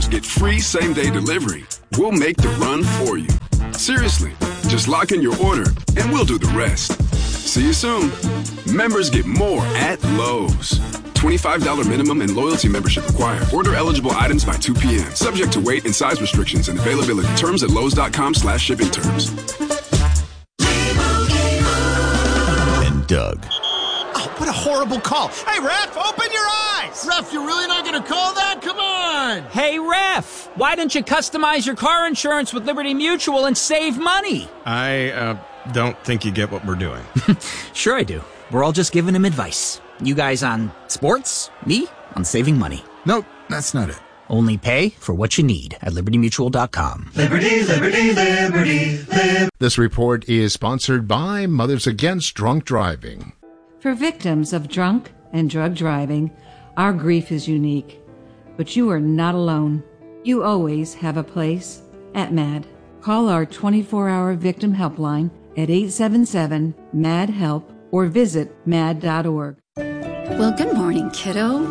get free same-day delivery. We'll make the run for you. Seriously, just lock in your order, and we'll do the rest. See you soon. Members get more at Lowe's. $25 minimum and loyalty membership required. Order eligible items by 2 p.m. Subject to weight and size restrictions and availability. Terms at lowes.com/shipping terms. And Doug. Oh, what a horrible call. Hey, ref, open your eyes. Ref, you're really not going to call that? Come on. Hey, ref, why don't you customize your car insurance with Liberty Mutual and save money? I don't think you get what we're doing. Sure I do. We're all just giving him advice. You guys on sports, me on saving money. Nope, that's not it. Only pay for what you need at libertymutual.com. Liberty, liberty, liberty, liberty. This report is sponsored by Mothers Against Drunk Driving. For victims of drunk and drug driving, our grief is unique. But you are not alone. You always have a place at MAD. Call our 24-hour victim helpline at 877-MAD-HELP or visit mad.org. Well, good morning, kiddo.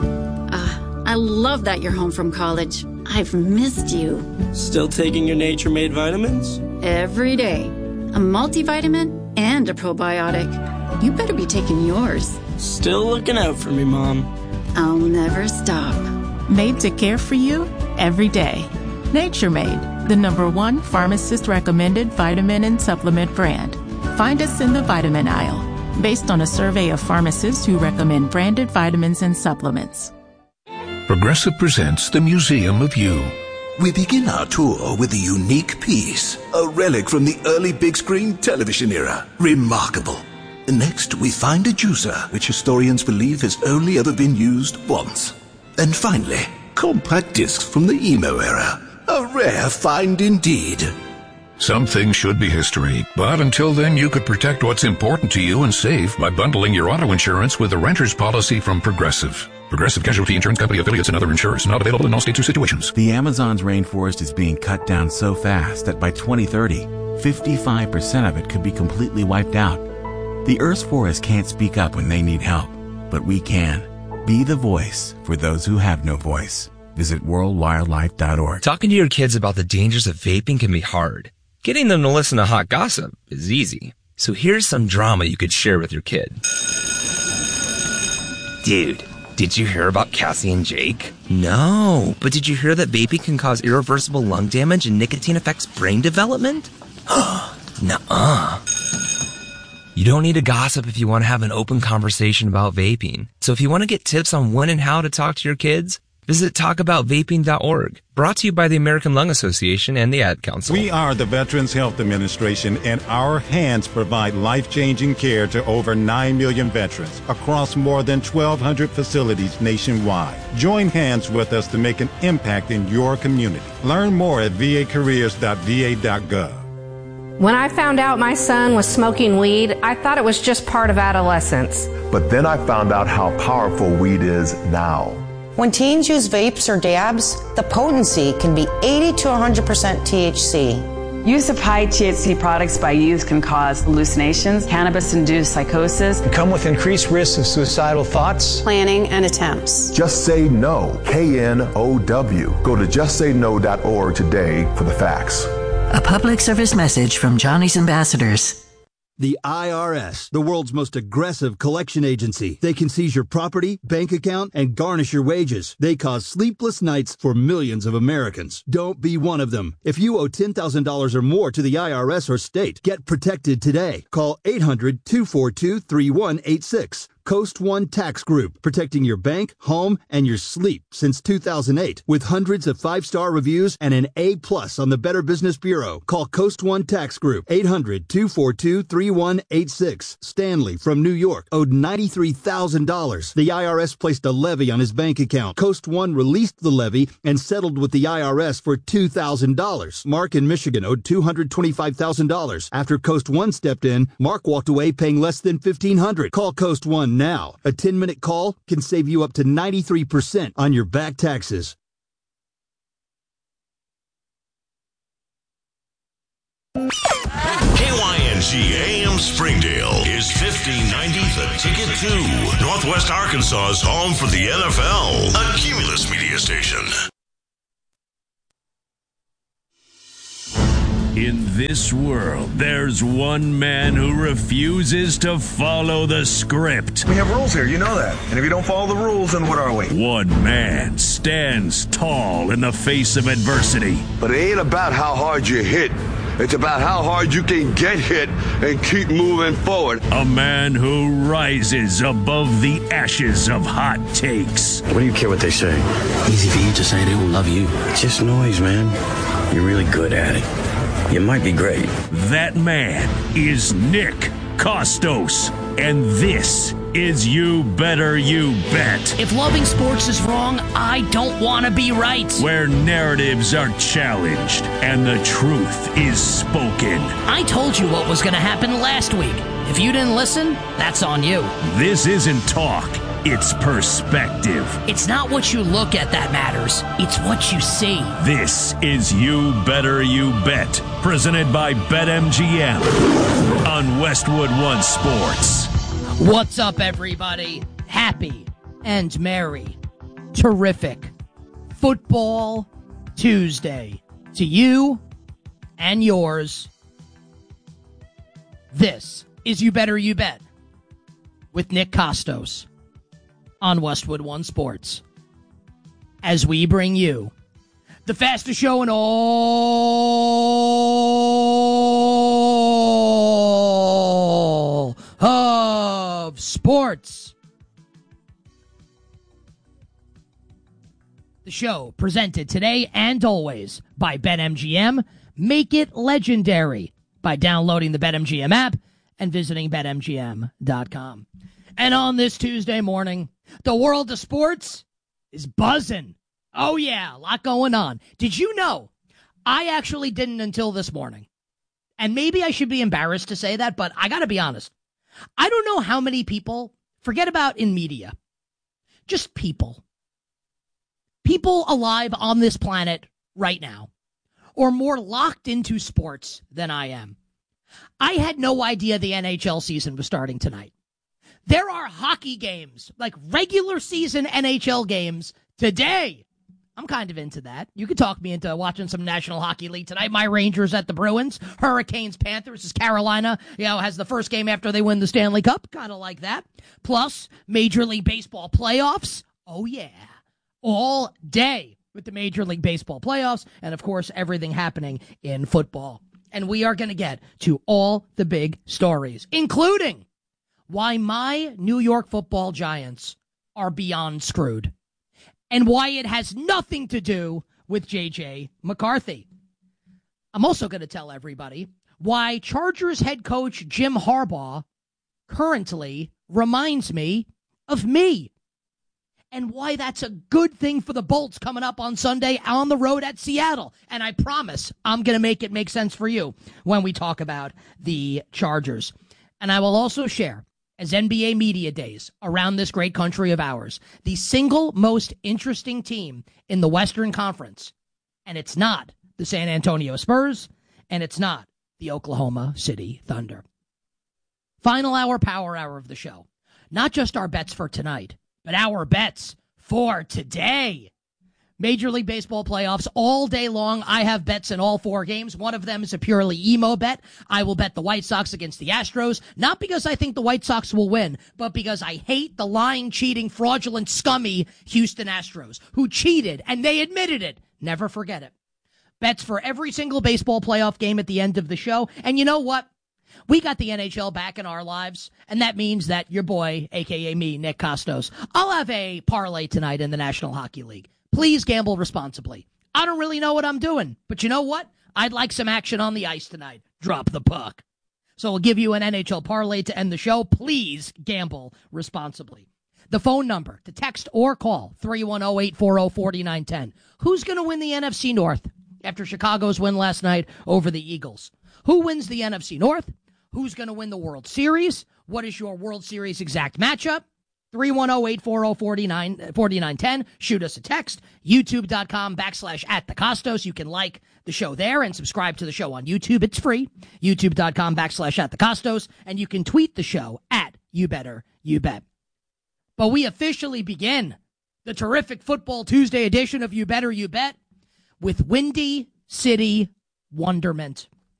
I love that you're home from college. I've missed you. Still taking your Nature Made vitamins? Every day. A multivitamin and a probiotic. You better be taking yours. Still looking out for me, Mom. I'll never stop. Made to care for you every day. Nature Made, the #1 pharmacist-recommended vitamin and supplement brand. Find us in the vitamin aisle, based on a survey of pharmacists who recommend branded vitamins and supplements. Progressive presents the Museum of You. We begin our tour with a unique piece, a relic from the early big screen television era. Remarkable. Next, we find a juicer, which historians believe has only ever been used once. And finally, compact discs from the emo era. A rare find indeed. Some things should be history, but until then you could protect what's important to you and save by bundling your auto insurance with a renter's policy from Progressive. Progressive Casualty Insurance Company affiliates and other insurers. Not available in all states or situations. The Amazon's rainforest is being cut down so fast that by 2030, 55% of it could be completely wiped out. The Earth's forests can't speak up when they need help, but we can. Be the voice for those who have no voice. Visit worldwildlife.org. Talking to your kids about the dangers of vaping can be hard. Getting them to listen to hot gossip is easy. So here's some drama you could share with your kid. Dude, did you hear about Cassie and Jake? No, but did you hear that vaping can cause irreversible lung damage and nicotine affects brain development? Nuh-uh. You don't need to gossip if you want to have an open conversation about vaping. So if you want to get tips on when and how to talk to your kids, visit talkaboutvaping.org. Brought to you by the American Lung Association and the Ad Council. We are the Veterans Health Administration, and our hands provide life-changing care to over 9 million veterans across more than 1,200 facilities nationwide. Join hands with us to make an impact in your community. Learn more at vacareers.va.gov. When I found out my son was smoking weed, I thought it was just part of adolescence. But then I found out how powerful weed is now. When teens use vapes or dabs, the potency can be 80 to 100% THC. Use of high THC products by youth can cause hallucinations, cannabis-induced psychosis, and come with increased risks of suicidal thoughts, planning, and attempts. Just Say No, KNOW. Go to justsayno.org today for the facts. A public service message from Johnny's Ambassadors. The IRS, the world's most aggressive collection agency. They can seize your property, bank account, and garnish your wages. They cause sleepless nights for millions of Americans. Don't be one of them. If you owe $10,000 or more to the IRS or state, get protected today. Call 800-242-3186. Coast One Tax Group, protecting your bank, home, and your sleep since 2008. With hundreds of 5-star reviews and an A+ on the Better Business Bureau. Call Coast One Tax Group, 800-242-3186. Stanley from New York owed $93,000. The IRS placed a levy on his bank account. Coast One released the levy and settled with the IRS for $2,000. Mark in Michigan owed $225,000. After Coast One stepped in, Mark walked away paying less than $1,500. Call Coast One now. A 10-minute call can save you up to 93% on your back taxes. KYNG AM Springdale is 1590 The Ticket 2, Northwest Arkansas's home for the NFL, a Cumulus media station. In this world, there's one man who refuses to follow the script. We have rules here, you know that. And if you don't follow the rules, then what are we? One man stands tall in the face of adversity. But it ain't about how hard you hit. It's about how hard you can get hit and keep moving forward. A man who rises above the ashes of hot takes. What do you care what they say? Easy for you to say they will love you. It's just noise, man. You're really good at it. You might be great. That man is Nick Kostos. And this is You Better You Bet. If loving sports is wrong, I don't want to be right. Where narratives are challenged and the truth is spoken. I told you what was going to happen last week. If you didn't listen, that's on you. This isn't talk. It's perspective. It's not what you look at that matters. It's what you see. This is You Better You Bet, presented by BetMGM on Westwood One Sports. What's up, everybody? Happy and merry, terrific Football Tuesday to you and yours. This is You Better You Bet with Nick Kostos on Westwood One Sports, as we bring you the fastest show in all of sports. The show presented today and always by BetMGM. Make it legendary by downloading the BetMGM app and visiting BetMGM.com. And on this Tuesday morning, the world of sports is buzzing. Oh, yeah, a lot going on. Did you know? I actually didn't until this morning. And maybe I should be embarrassed to say that, but I got to be honest. I don't know how many people, forget about in media, just people alive on this planet right now, or more locked into sports than I am. I had no idea the NHL season was starting tonight. There are hockey games, like regular season NHL games today. I'm kind of into that. You could talk me into watching some National Hockey League tonight. My Rangers at the Bruins, Hurricanes, Panthers. Is Carolina, has the first game after they win the Stanley Cup. Kind of like that. Plus, Major League Baseball playoffs. Oh, yeah. All day with the Major League Baseball playoffs. And, of course, everything happening in football. And we are going to get to all the big stories, including why my New York Football Giants are beyond screwed, and why it has nothing to do with J.J. McCarthy. I'm also going to tell everybody why Chargers head coach Jim Harbaugh currently reminds me of me, and why that's a good thing for the Bolts coming up on Sunday on the road at Seattle. And I promise I'm going to make it make sense for you when we talk about the Chargers. And I will also share, as NBA Media Days around this great country of ours, the single most interesting team in the Western Conference. And it's not the San Antonio Spurs, and it's not the Oklahoma City Thunder. Final hour, power hour of the show. Not just our bets for tonight, but our bets for today. Major League Baseball playoffs all day long. I have bets in all 4 games. One of them is a purely emo bet. I will bet the White Sox against the Astros, not because I think the White Sox will win, but because I hate the lying, cheating, fraudulent, scummy Houston Astros, who cheated, and they admitted it. Never forget it. Bets for every single baseball playoff game at the end of the show. And you know what? We got the NHL back in our lives, and that means that your boy, a.k.a. me, Nick Kostos, I'll have a parlay tonight in the National Hockey League. Please gamble responsibly. I don't really know what I'm doing, but you know what? I'd like some action on the ice tonight. Drop the puck. So we'll give you an NHL parlay to end the show. Please gamble responsibly. The phone number to text or call, 310-840-4910. Who's going to win the NFC North after Chicago's win last night over the Eagles? Who wins the NFC North? Who's going to win the World Series? What is your World Series exact matchup? 310-840-4910. Shoot us a text. YouTube.com/@thekostos. You can like the show there and subscribe to the show on YouTube. It's free. YouTube.com/@thekostos. And you can tweet the show at YouBetterYouBet. But we officially begin the terrific Football Tuesday edition of You Better You Bet with Windy City Wonderment.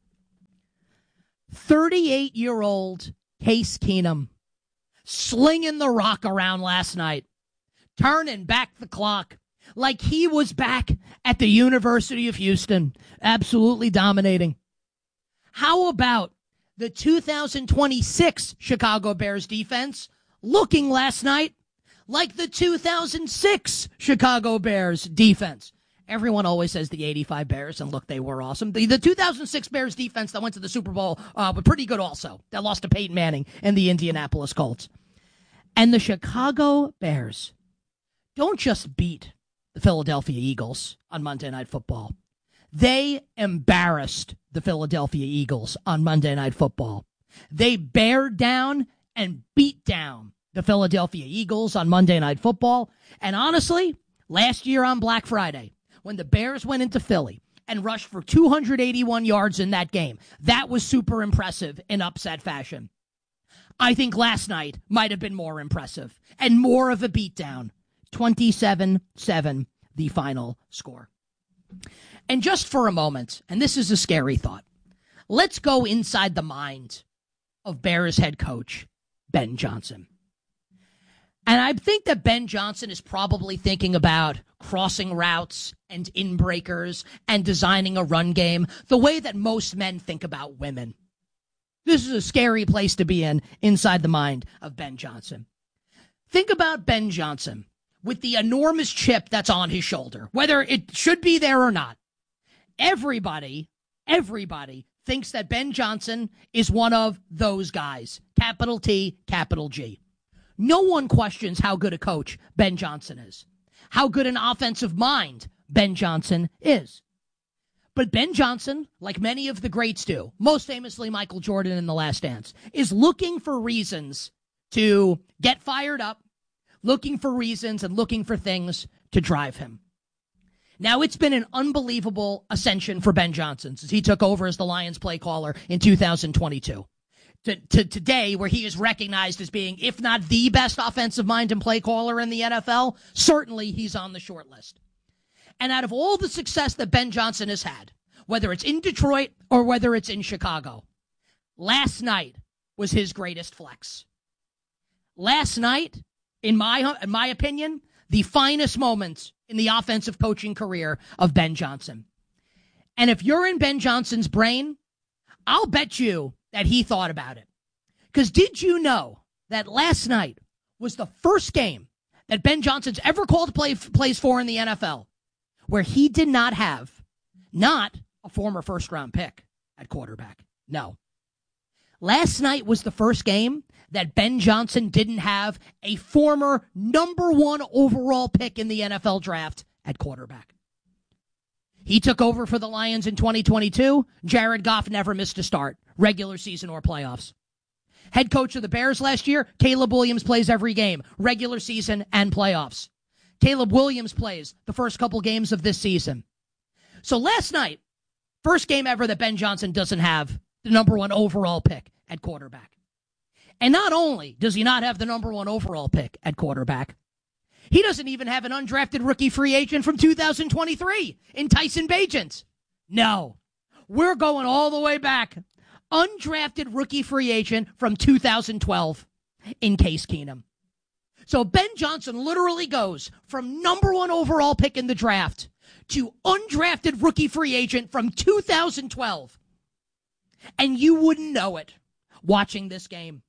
38-year-old Case Keenum slinging the rock around last night, turning back the clock like he was back at the University of Houston, absolutely dominating. How about the 2026 Chicago Bears defense looking last night like the 2006 Chicago Bears defense? Everyone always says the 85 Bears, and look, they were awesome. The 2006 Bears defense that went to the Super Bowl were pretty good also. That lost to Peyton Manning and the Indianapolis Colts. And the Chicago Bears don't just beat the Philadelphia Eagles on Monday Night Football. They embarrassed the Philadelphia Eagles on Monday Night Football. They bared down and beat down the Philadelphia Eagles on Monday Night Football. And honestly, last year on Black Friday, when the Bears went into Philly and rushed for 281 yards in that game, that was super impressive in upset fashion. I think last night might have been more impressive and more of a beatdown. 27-7, the final score. And just for a moment, and this is a scary thought, let's go inside the mind of Bears head coach Ben Johnson. And I think that Ben Johnson is probably thinking about crossing routes and in-breakers and designing a run game the way that most men think about women. This is a scary place to be in inside the mind of Ben Johnson. Think about Ben Johnson with the enormous chip that's on his shoulder, whether it should be there or not. Everybody thinks that Ben Johnson is one of those guys. Capital T, capital G. No one questions how good a coach Ben Johnson is, how good an offensive mind Ben Johnson is. But Ben Johnson, like many of the greats do, most famously Michael Jordan in The Last Dance, is looking for reasons to get fired up, looking for reasons and looking for things to drive him. Now, it's been an unbelievable ascension for Ben Johnson since he took over as the Lions play caller in 2022. To today, where he is recognized as being, if not the best offensive mind and play caller in the NFL, certainly he's on the short list. And out of all the success that Ben Johnson has had, whether it's in Detroit or whether it's in Chicago, last night was his greatest flex. Last night, in my opinion, the finest moments in the offensive coaching career of Ben Johnson. And if you're in Ben Johnson's brain, I'll bet you that he thought about it. Because did you know that last night was the first game that Ben Johnson's ever called plays for in the NFL where he did not have not a former first-round pick at quarterback. No. Last night was the first game that Ben Johnson didn't have a former number 1 overall pick in the NFL draft at quarterback. He took over for the Lions in 2022. Jared Goff never missed a start, regular season or playoffs. Head coach of the Bears last year, Caleb Williams plays every game, regular season and playoffs. Caleb Williams plays the first couple games of this season. So last night, first game ever that Ben Johnson doesn't have the number 1 overall pick at quarterback. And not only does he not have the number 1 overall pick at quarterback, he doesn't even have an undrafted rookie free agent from 2023 in Tyson Bagent. No, we're going all the way back. Undrafted rookie free agent from 2012 in Case Keenum. So Ben Johnson literally goes from number 1 overall pick in the draft to undrafted rookie free agent from 2012. And you wouldn't know it watching this game.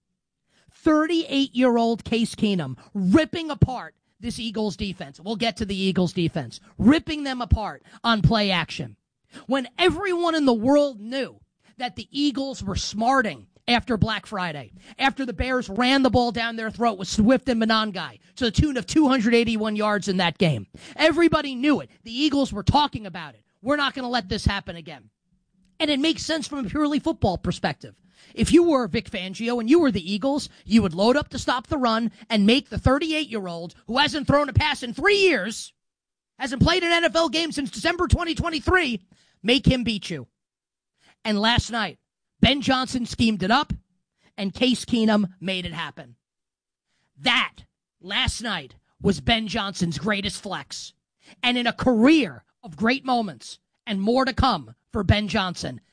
38-year-old Case Keenum ripping apart this Eagles defense. We'll get to the Eagles defense. Ripping them apart on play action. When everyone in the world knew that the Eagles were smarting after Black Friday, after the Bears ran the ball down their throat with Swift and Monangai to the tune of 281 yards in that game. Everybody knew it. The Eagles were talking about it. We're not going to let this happen again. And it makes sense from a purely football perspective. If you were Vic Fangio and you were the Eagles, you would load up to stop the run and make the 38-year-old who hasn't thrown a pass in 3 years, hasn't played an NFL game since December 2023, make him beat you. And last night, Ben Johnson schemed it up, and Case Keenum made it happen. That, last night, was Ben Johnson's greatest flex. And in a career of great moments and more to come for Ben Johnson,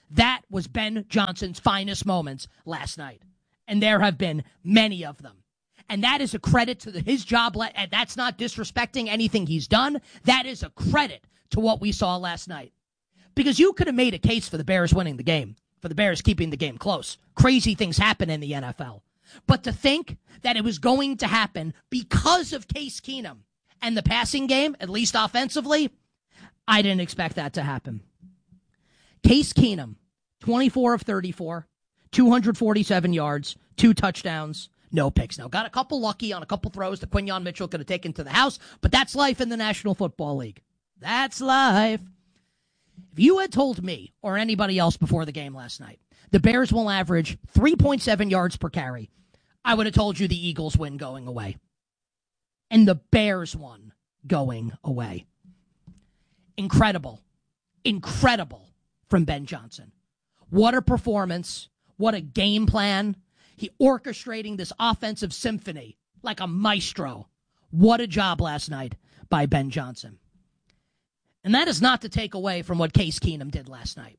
That was Ben Johnson's finest moments last night. And there have been many of them. And that is a credit to his job. And that's not disrespecting anything he's done. That is a credit to what we saw last night. Because you could have made a case for the Bears winning the game, for the Bears keeping the game close. Crazy things happen in the NFL. But to think that it was going to happen because of Case Keenum and the passing game, at least offensively, I didn't expect that to happen. Case Keenum, 24 of 34, 247 yards, 2 touchdowns, no picks. Now, got a couple lucky on a couple throws that Quinyon Mitchell could have taken to the house, but that's life in the National Football League. That's life. If you had told me or anybody else before the game last night, the Bears will average 3.7 yards per carry, I would have told you the Eagles win going away. And the Bears won going away. Incredible. Incredible from Ben Johnson. What a performance. What a game plan. He orchestrating this offensive symphony like a maestro. What a job last night by Ben Johnson. And that is not to take away from what Case Keenum did last night.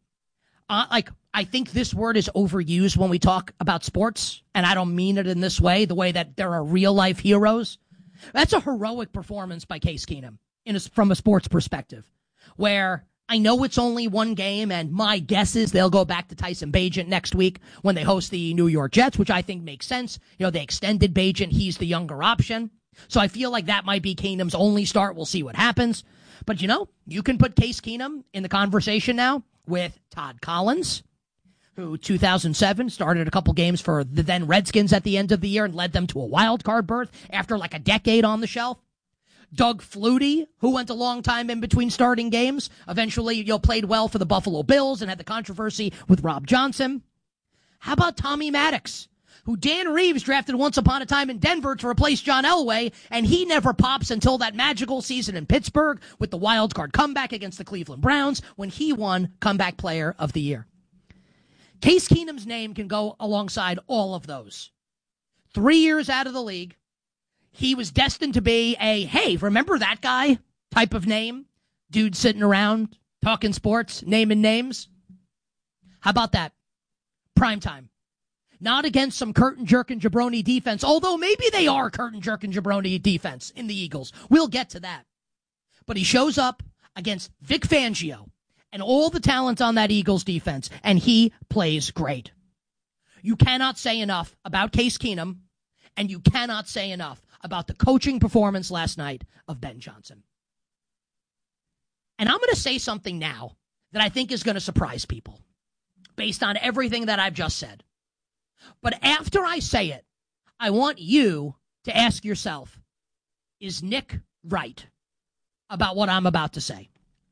I think this word is overused when we talk about sports, and I don't mean it in this way, the way that there are real-life heroes. That's a heroic performance by Case Keenum from a sports perspective, where I know it's only one game, and my guess is they'll go back to Tyson Bagent next week when they host the New York Jets, which I think makes sense. You know, they extended Bagent. He's the younger option. So I feel like that might be Keenum's only start. We'll see what happens. But, you know, you can put Case Keenum in the conversation now with Todd Collins, who 2007 started a couple games for the then Redskins at the end of the year and led them to a wild card berth after like a decade on the shelf. Doug Flutie, who went a long time in between starting games, eventually played well for the Buffalo Bills and had the controversy with Rob Johnson. How about Tommy Maddox, who Dan Reeves drafted once upon a time in Denver to replace John Elway, and he never pops until that magical season in Pittsburgh with the wild card comeback against the Cleveland Browns when he won Comeback Player of the Year. Case Keenum's name can go alongside all of those. 3 years out of the league, he was destined to be a, hey, remember that guy type of name? Dude sitting around, talking sports, naming names. How about that? Primetime. Not against some curtain jerk and jabroni defense, although maybe they are curtain jerk and jabroni defense in the Eagles. We'll get to that. But he shows up against Vic Fangio and all the talent on that Eagles defense, and he plays great. You cannot say enough about Case Keenum, and you cannot say enough about the coaching performance last night of Ben Johnson. And I'm going to say something now that I think is going to surprise people based on everything that I've just said. But after I say it, I want you to ask yourself, is Nick right about what I'm about to say?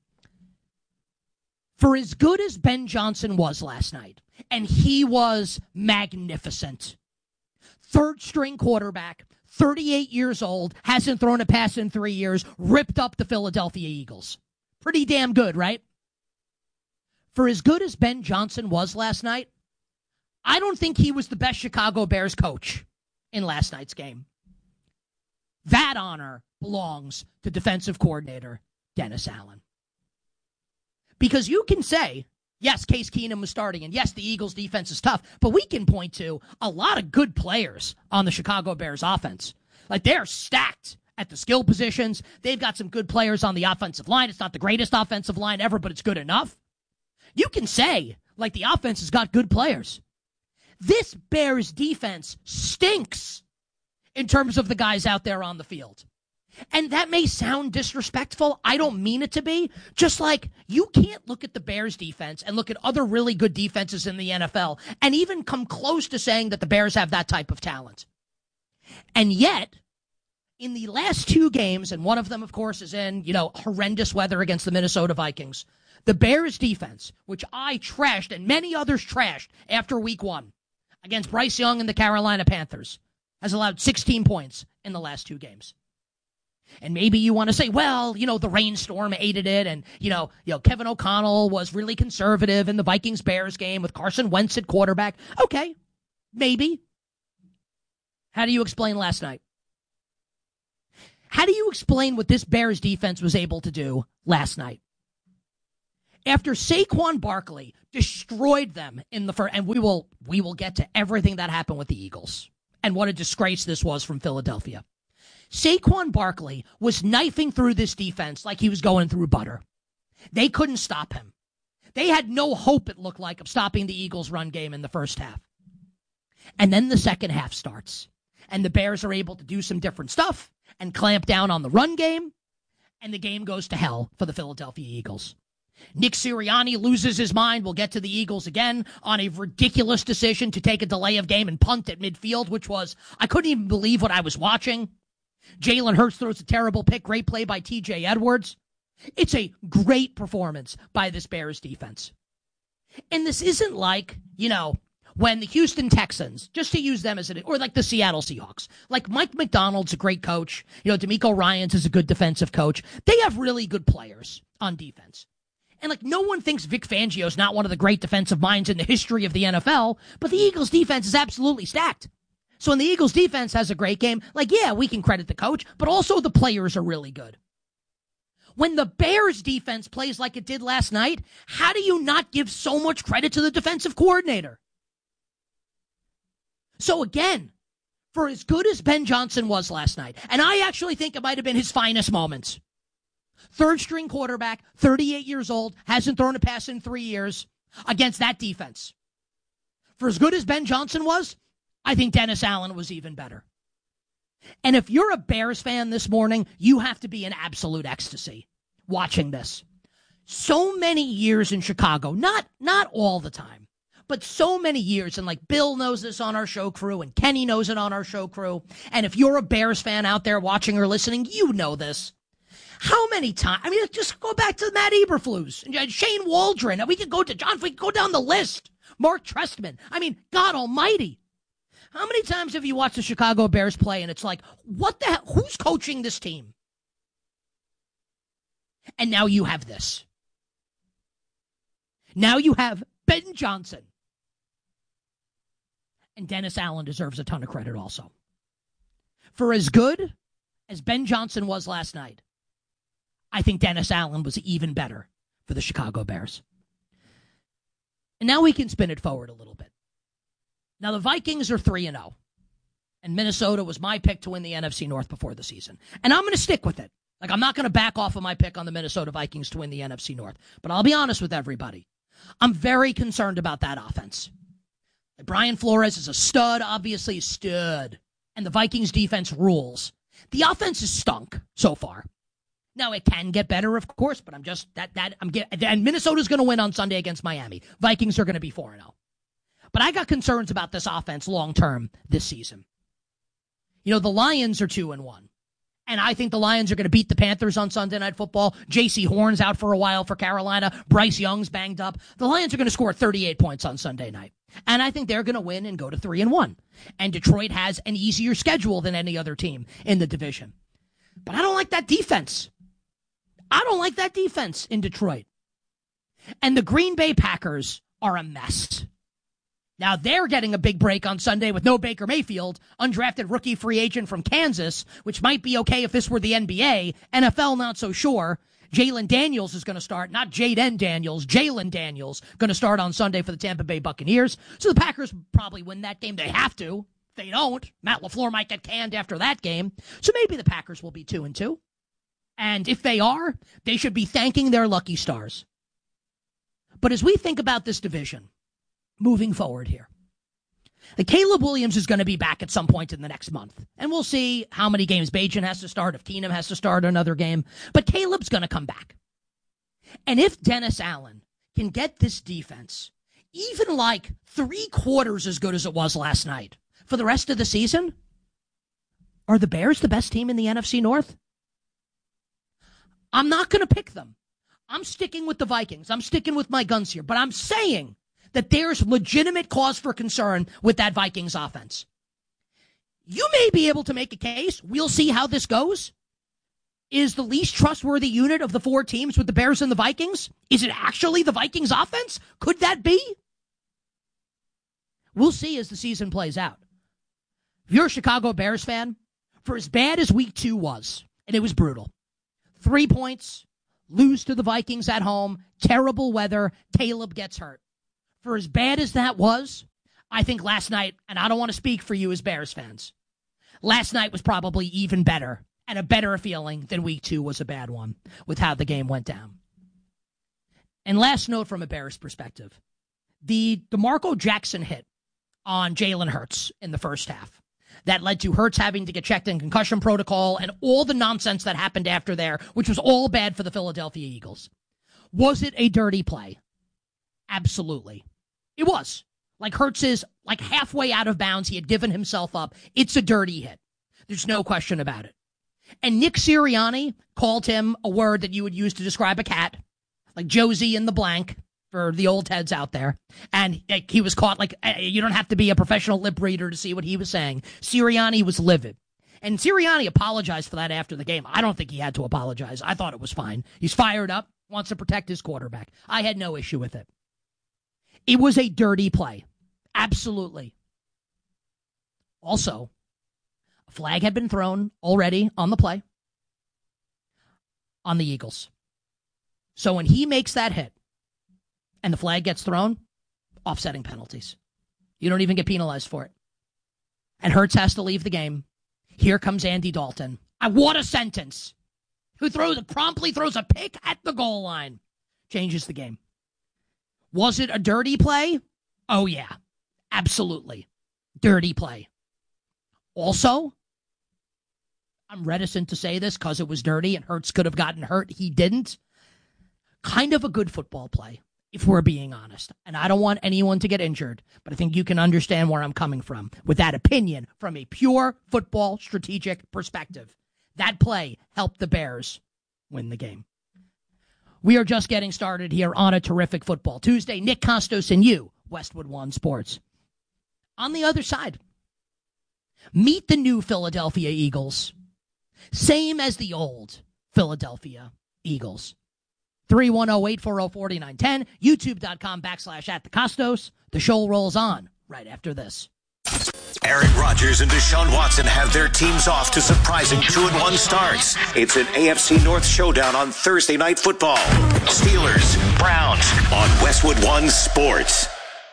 For as good as Ben Johnson was last night, and he was magnificent, third-string quarterback, 38 years old, hasn't thrown a pass in 3 years, ripped up the Philadelphia Eagles. Pretty damn good, right? For as good as Ben Johnson was last night, I don't think he was the best Chicago Bears coach in last night's game. That honor belongs to defensive coordinator Dennis Allen. Because you can say, yes, Case Keenum was starting, and yes, the Eagles' defense is tough, but we can point to a lot of good players on the Chicago Bears offense. Like, they're stacked at the skill positions. They've got some good players on the offensive line. It's not the greatest offensive line ever, but it's good enough. You can say, like, the offense has got good players. This Bears defense stinks in terms of the guys out there on the field. And that may sound disrespectful. I don't mean it to be. Just like you can't look at the Bears defense and look at other really good defenses in the NFL and even come close to saying that the Bears have that type of talent. And yet, in the last 2 games, and one of them, of course, is in, horrendous weather against the Minnesota Vikings, the Bears defense, which I trashed and many others trashed after week 1, against Bryce Young and the Carolina Panthers, has allowed 16 points in the last 2 games. And maybe you want to say, well, the rainstorm aided it, and, Kevin O'Connell was really conservative in the Vikings-Bears game with Carson Wentz at quarterback. Okay, maybe. How do you explain last night? How do you explain what this Bears defense was able to do last night? After Saquon Barkley destroyed them in the first, and we will get to everything that happened with the Eagles and what a disgrace this was from Philadelphia. Saquon Barkley was knifing through this defense like he was going through butter. They couldn't stop him. They had no hope, it looked like, of stopping the Eagles' run game in the first half. And then the second half starts, and the Bears are able to do some different stuff and clamp down on the run game, and the game goes to hell for the Philadelphia Eagles. Nick Sirianni loses his mind. We'll get to the Eagles again on a ridiculous decision to take a delay of game and punt at midfield, which was, I couldn't even believe what I was watching. Jalen Hurts throws a terrible pick. Great play by T.J. Edwards. It's a great performance by this Bears defense. And this isn't like, when the Houston Texans, just to use them as or like the Seattle Seahawks, like Mike McDonald's a great coach. DeMeco Ryans is a good defensive coach. They have really good players on defense. And no one thinks Vic Fangio is not one of the great defensive minds in the history of the NFL, but the Eagles defense is absolutely stacked. So when the Eagles defense has a great game, we can credit the coach, but also the players are really good. When the Bears defense plays like it did last night, how do you not give so much credit to the defensive coordinator? So again, for as good as Ben Johnson was last night, and I actually think it might have been his finest moments. Third string quarterback, 38 years old, hasn't thrown a pass in 3 years against that defense. For as good as Ben Johnson was, I think Dennis Allen was even better. And if you're a Bears fan this morning, you have to be in absolute ecstasy watching this. So many years in Chicago, not all the time, but so many years, and Bill knows this on our show crew, and Kenny knows it on our show crew, and if you're a Bears fan out there watching or listening, you know this. How many times? Just go back to Matt Eberflus and Shane Waldron, and we could go to John, we could go down the list. Mark Trestman. God almighty. How many times have you watched the Chicago Bears play and it's like, what the hell? Who's coaching this team? And now you have this. Now you have Ben Johnson. And Dennis Allen deserves a ton of credit also. For as good as Ben Johnson was last night, I think Dennis Allen was even better for the Chicago Bears. And now we can spin it forward a little bit. Now, the Vikings are 3-0, and Minnesota was my pick to win the NFC North before the season. And I'm going to stick with it. I'm not going to back off of my pick on the Minnesota Vikings to win the NFC North. But I'll be honest with everybody. I'm very concerned about that offense. Brian Flores is a stud, obviously a stud, and the Vikings defense rules. The offense is stunk so far. Now, it can get better, of course, but and Minnesota's going to win on Sunday against Miami. Vikings are going to be 4-0. But I got concerns about this offense long-term this season. The Lions are 2-1. And I think the Lions are going to beat the Panthers on Sunday Night Football. J.C. Horn's out for a while for Carolina. Bryce Young's banged up. The Lions are going to score 38 points on Sunday night. And I think they're going to win and go to 3-1. And Detroit has an easier schedule than any other team in the division. But I don't like that defense. I don't like that defense in Detroit. And the Green Bay Packers are a mess. Now, they're getting a big break on Sunday with no Baker Mayfield, undrafted rookie free agent from Kansas, which might be okay if this were the NBA. NFL, not so sure. Jalen Daniels is going to start, not Jaden Daniels, Jalen Daniels, going to start on Sunday for the Tampa Bay Buccaneers. So the Packers probably win that game. They have to. If they don't, Matt LaFleur might get canned after that game. So maybe the Packers will be 2-2. And if they are, they should be thanking their lucky stars. But as we think about this division, moving forward here, Caleb Williams is going to be back at some point in the next month. And we'll see how many games Bajan has to start, if Keenum has to start another game. But Caleb's going to come back. And if Dennis Allen can get this defense even 3/4 as good as it was last night for the rest of the season, are the Bears the best team in the NFC North? I'm not going to pick them. I'm sticking with the Vikings. I'm sticking with my guns here. But I'm saying that there's legitimate cause for concern with that Vikings offense. You may be able to make a case. We'll see how this goes. Is the least trustworthy unit of the 4 teams with the Bears and the Vikings? Is it actually the Vikings offense? Could that be? We'll see as the season plays out. If you're a Chicago Bears fan, for as bad as week 2 was, and it was brutal, 3 points, lose to the Vikings at home, terrible weather, Caleb gets hurt. For as bad as that was, I think last night, and I don't want to speak for you as Bears fans, last night was probably even better and a better feeling than week 2 was a bad one with how the game went down. And last note from a Bears perspective, the DeMarco Jackson hit on Jalen Hurts in the first half that led to Hurts having to get checked in concussion protocol and all the nonsense that happened after there, which was all bad for the Philadelphia Eagles. Was it a dirty play? Absolutely. It was. Like Hurts is like halfway out of bounds. He had given himself up. It's a dirty hit. There's no question about it. And Nick Sirianni called him a word that you would use to describe a cat, like Josie in the blank, for the old heads out there. And he was caught like, you don't have to be a professional lip reader to see what he was saying. Sirianni was livid. And Sirianni apologized for that after the game. I don't think he had to apologize. I thought it was fine. He's fired up, wants to protect his quarterback. I had no issue with it. It was a dirty play. Absolutely. Also, a flag had been thrown already on the play on the Eagles. So when he makes that hit and the flag gets thrown, offsetting penalties. You don't even get penalized for it. And Hurts has to leave the game. Here comes Andy Dalton. What a sentence. Who promptly throws a pick at the goal line. Changes the game. Was it a dirty play? Oh, yeah. Absolutely. Dirty play. Also, I'm reticent to say this because it was dirty and Hurts could have gotten hurt. He didn't. Kind of a good football play, if we're being honest. And I don't want anyone to get injured, but I think you can understand where I'm coming from with that opinion from a pure football strategic perspective. That play helped the Bears win the game. We are just getting started here on a terrific Football Tuesday. Nick Costos and you, Westwood One Sports. On the other side, meet the new Philadelphia Eagles. Same as the old Philadelphia Eagles. 310-840-4910, youtube.com/@thecostos. The show rolls on right after this. Aaron Rodgers and Deshaun Watson have their teams off to surprising 2-1 starts. It's an AFC North showdown on Thursday Night Football. Steelers, Browns on Westwood One Sports.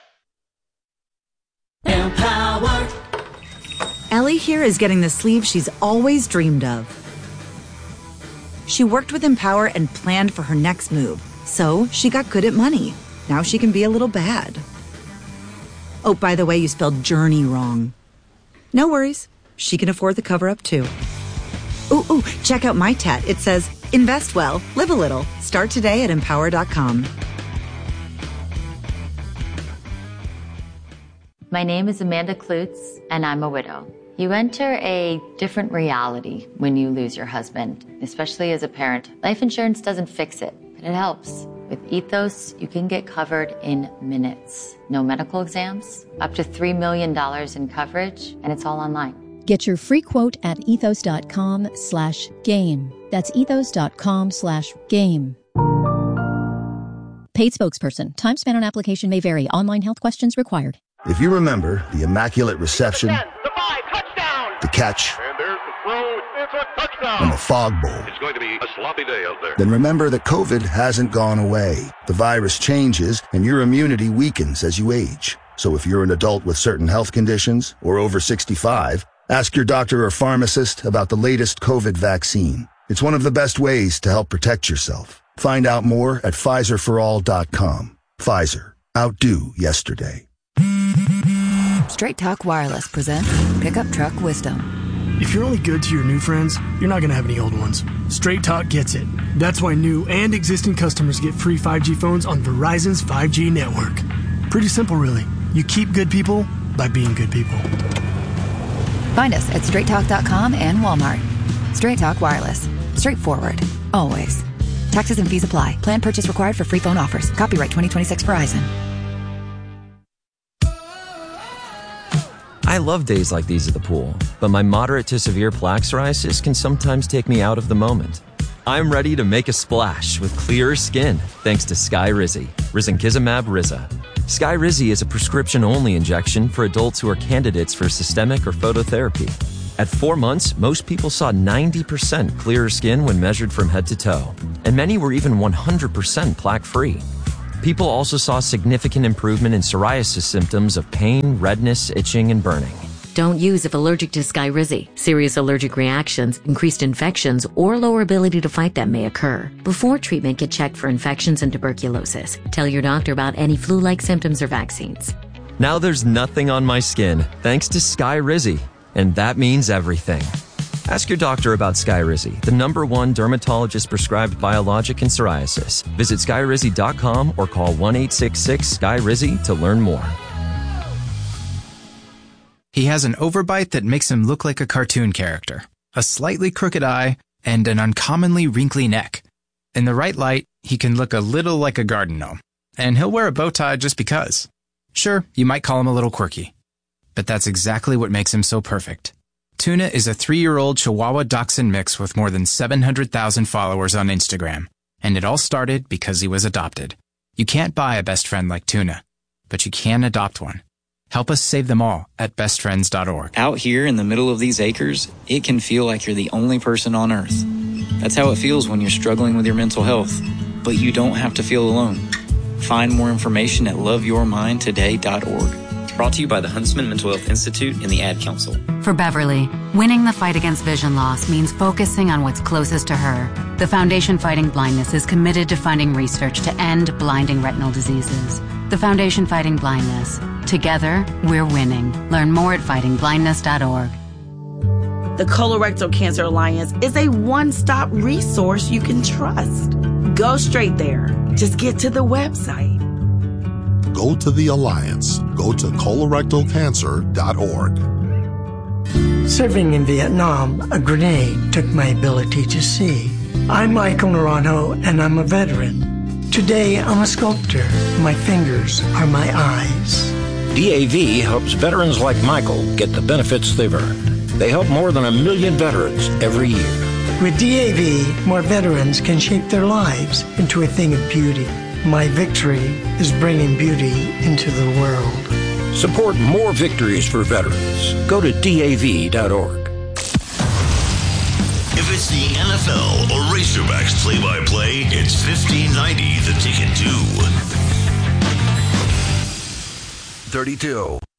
Empower. Ellie here is getting the sleeve she's always dreamed of. She worked with Empower and planned for her next move, so she got good at money. Now she can be a little bad. Oh, by the way, you spelled journey wrong. No worries. She can afford the cover-up, too. Ooh, check out my tat. It says, invest well, live a little. Start today at Empower.com. My name is Amanda Klutz, and I'm a widow. You enter a different reality when you lose your husband, especially as a parent. Life insurance doesn't fix it, but it helps. With Ethos, you can get covered in minutes. No medical exams, up to $3 million in coverage, and it's all online. Get your free quote at ethos.com/game. That's ethos.com/game. Paid spokesperson. Time spent on application may vary. Online health questions required. If you remember the immaculate reception, the catch, and there's the throw. It's a touchdown. and the fog bowl, It's going to be a sloppy day out there. then remember that COVID hasn't gone away. The virus changes and your immunity weakens as you age. So if you're an adult with certain health conditions or over 65, ask your doctor or pharmacist about the latest COVID vaccine. It's one of the best ways to help protect yourself. Find out more at PfizerForAll.com. Pfizer. Outdo yesterday. Straight Talk Wireless presents Pickup Truck Wisdom. If you're only good to your new friends, you're not going to have any old ones. Straight Talk gets it. That's why new and existing customers get free 5G phones on Verizon's 5G network. Pretty simple, really. You keep good people by being good people. Find us at straighttalk.com and Walmart. Straight Talk Wireless. Straightforward. Always. Taxes and fees apply. Plan purchase required for free phone offers. Copyright 2026 Verizon. I love days like these at the pool, but my moderate to severe plaque psoriasis can sometimes take me out of the moment. I'm ready to make a splash with clearer skin thanks to Skyrizi, Risankizumab Riza. Skyrizi is a prescription-only injection for adults who are candidates for systemic or phototherapy. At 4 months, most people saw 90% clearer skin when measured from head to toe, and many were even 100% plaque-free. People also saw significant improvement in psoriasis symptoms of pain, redness, itching, and burning. Don't use if allergic to Skyrizi. Serious allergic reactions, increased infections, or lower ability to fight them may occur. Before treatment, get checked for infections and tuberculosis. Tell your doctor about any flu-like symptoms or vaccines. Now there's nothing on my skin, thanks to Skyrizi. And that means everything. Ask your doctor about Skyrizi, the #1 dermatologist-prescribed biologic in psoriasis. Visit Skyrizi.com or call 1-866-SKY-RIZZI to learn more. He has an overbite that makes him look like a cartoon character, a slightly crooked eye, and an uncommonly wrinkly neck. In the right light, he can look a little like a garden gnome, and he'll wear a bow tie just because. Sure, you might call him a little quirky, but that's exactly what makes him so perfect. Tuna is a 3-year-old Chihuahua Dachshund mix with more than 700,000 followers on Instagram, and it all started because he was adopted. You can't buy a best friend like Tuna, but you can adopt one. Help us save them all at bestfriends.org. Out here in the middle of these acres, it can feel like you're the only person on Earth. That's how it feels when you're struggling with your mental health. But you don't have to feel alone. Find more information at loveyourmindtoday.org. Brought to you by the Huntsman Mental Health Institute and the Ad Council. For Beverly, winning the fight against vision loss means focusing on what's closest to her. The Foundation Fighting Blindness is committed to funding research to end blinding retinal diseases. The Foundation Fighting Blindness. Together, we're winning. Learn more at fightingblindness.org. The Colorectal Cancer Alliance is a one-stop resource you can trust. Go straight there. Just get to the website. Go to the Alliance. Go to colorectalcancer.org. Serving in Vietnam, a grenade took my ability to see. I'm Michael Naranjo, and I'm a veteran. Today, I'm a sculptor. My fingers are my eyes. DAV helps veterans like Michael get the benefits they've earned. They help more than 1 million veterans every year. With DAV, more veterans can shape their lives into a thing of beauty. My victory is bringing beauty into the world. Support more victories for veterans. Go to DAV.org. If it's the NFL or Razorbacks play-by-play, it's 1590 The Ticket too. 32.